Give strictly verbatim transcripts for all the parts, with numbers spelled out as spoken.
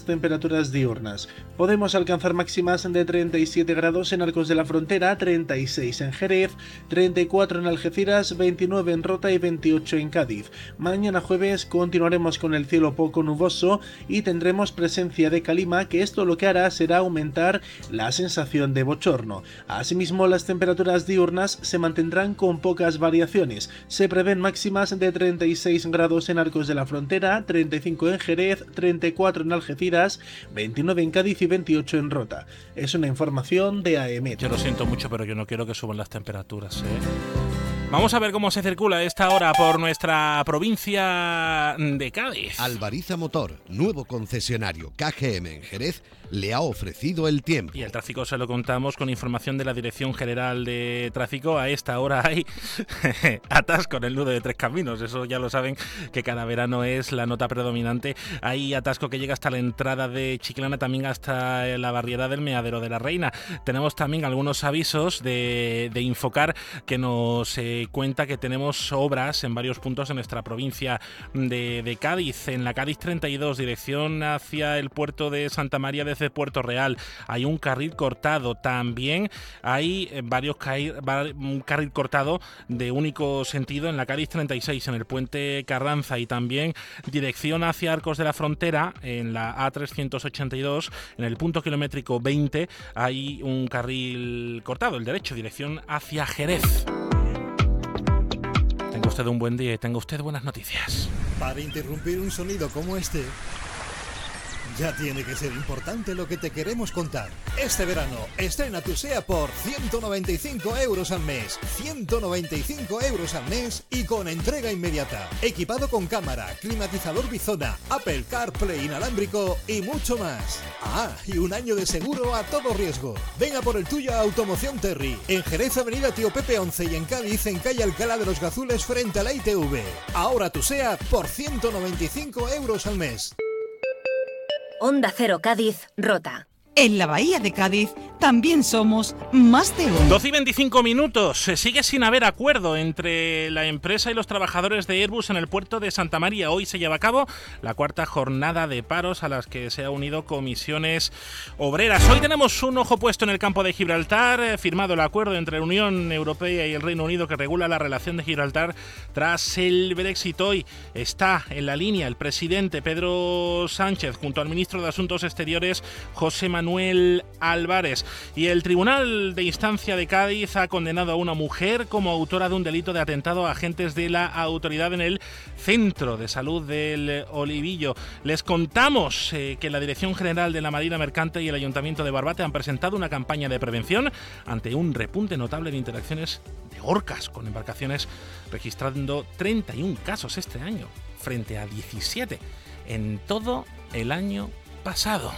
temperaturas diurnas. Podemos alcanzar máximas de treinta y siete grados en Arcos de la Frontera, treinta y seis en Jerez, treinta y cuatro en Algeciras, veintinueve en Rota y veintiocho en Cádiz. Mañana jueves continuaremos con el cielo poco nuboso y tendremos presencia de calima, que esto lo que hará será aumentar la sensación de bochorno. Asimismo, las temperaturas diurnas se mantendrán con pocas variaciones. Se prevén máximas de treinta y seis grados en Arcos de la Frontera, treinta y cinco en Jerez, treinta y cuatro en Algeciras, veintinueve en Cádiz y veintiocho en Rota. Es una información de A E M E T. Yo lo siento mucho, pero yo no quiero que suban las temperaturas, ¿eh? Vamos a ver cómo se circula a esta hora por nuestra provincia de Cádiz. Albariza Motor, nuevo concesionario K G M en Jerez, le ha ofrecido el tiempo. Y el tráfico se lo contamos con información de la Dirección General de Tráfico. A esta hora hay atasco en el nudo de Tres Caminos. Eso ya lo saben, que cada verano es la nota predominante. Hay atasco que llega hasta la entrada de Chiclana, también hasta la barriada del Meadero de la Reina. Tenemos también algunos avisos de, de Infocar que nos eh, cuenta que tenemos obras en varios puntos en nuestra provincia de, de Cádiz. En la Cádiz treinta y dos, dirección hacia el puerto de Santa María de desde Puerto Real, hay un carril cortado. También hay varios carril, un carril cortado de único sentido en la Cádiz treinta y seis, en el puente Carranza, y también dirección hacia Arcos de la Frontera, en la A trescientos ochenta y dos, en el punto kilométrico veinte, hay un carril cortado, el derecho, dirección hacia Jerez. Tenga usted un buen día y tenga usted buenas noticias. Para interrumpir un sonido como este, ya tiene que ser importante lo que te queremos contar. Este verano, estrena tu SEAT por ciento noventa y cinco euros al mes. ciento noventa y cinco euros al mes y con entrega inmediata. Equipado con cámara, climatizador Bizona, Apple CarPlay inalámbrico y mucho más. Ah, y un año de seguro a todo riesgo. Venga por el tuyo a Automoción Terry. En Jerez, Avenida Tío Pepe once, y en Cádiz, en calle Alcalá de los Gazules, frente a la I T V. Ahora tu SEAT por ciento noventa y cinco euros al mes. Onda Cero Cádiz, Rota. En la Bahía de Cádiz también somos más de uno. doce y veinticinco minutos. Se sigue sin haber acuerdo entre la empresa y los trabajadores de Airbus en el puerto de Santa María. Hoy se lleva a cabo la cuarta jornada de paros a las que se ha unido comisiones obreras. Hoy tenemos un ojo puesto en el campo de Gibraltar. Eh, firmado el acuerdo entre la Unión Europea y el Reino Unido que regula la relación de Gibraltar tras el Brexit. Hoy está en la línea el presidente Pedro Sánchez junto al ministro de Asuntos Exteriores José Manuel Manuel Álvarez. Y el Tribunal de Instancia de Cádiz ha condenado a una mujer como autora de un delito de atentado a agentes de la autoridad en el Centro de Salud del Olivillo. Les contamos eh, que la Dirección General de la Marina Mercante y el Ayuntamiento de Barbate han presentado una campaña de prevención ante un repunte notable de interacciones de orcas con embarcaciones, registrando treinta y uno casos este año, frente a diecisiete en todo el año pasado.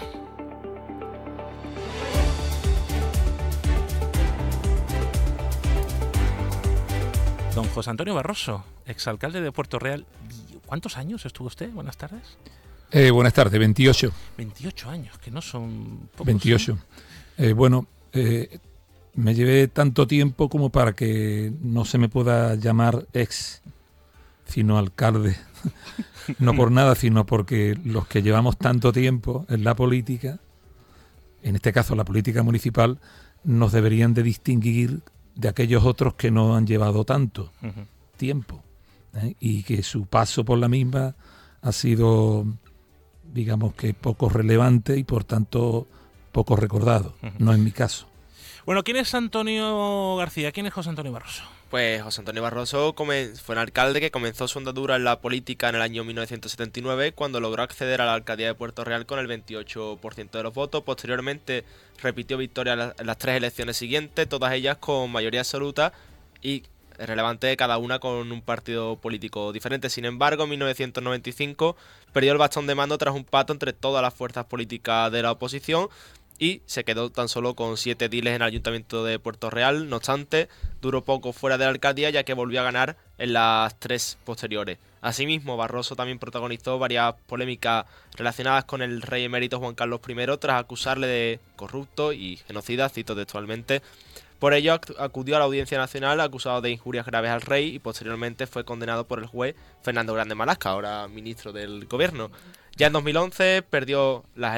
Don José Antonio Barroso, exalcalde de Puerto Real. ¿Cuántos años estuvo usted? Buenas tardes. Eh, buenas tardes, veintiocho. veintiocho años, que no son pocos. veintiocho. Eh, bueno, eh, me llevé tanto tiempo como para que no se me pueda llamar ex, sino alcalde. No por nada, sino porque los que llevamos tanto tiempo en la política, en este caso la política municipal, nos deberían de distinguir de aquellos otros que no han llevado tanto uh-huh. tiempo, ¿eh? Y que su paso por la misma ha sido, digamos que poco relevante y por tanto poco recordado. Uh-huh. No es mi caso. Bueno, ¿quién es Antonio García? ¿Quién es José Antonio Barroso? Pues José Antonio Barroso fue un alcalde que comenzó su andadura en la política en el año mil novecientos setenta y nueve, cuando logró acceder a la alcaldía de Puerto Real con el veintiocho por ciento de los votos. Posteriormente repitió victoria en las tres elecciones siguientes, todas ellas con mayoría absoluta y relevante cada una con un partido político diferente. Sin embargo, en mil novecientos noventa y cinco perdió el bastón de mando tras un pacto entre todas las fuerzas políticas de la oposición y se quedó tan solo con siete ediles en el Ayuntamiento de Puerto Real. No obstante, duró poco fuera de la alcaldía, ya que volvió a ganar en las tres posteriores. Asimismo, Barroso también protagonizó varias polémicas relacionadas con el rey emérito Juan Carlos primero, tras acusarle de corrupto y genocida, cito textualmente. Por ello, acudió a la Audiencia Nacional acusado de injurias graves al rey y posteriormente fue condenado por el juez Fernando Grande Marlasca, ahora ministro del Gobierno. Ya en dos mil once perdió las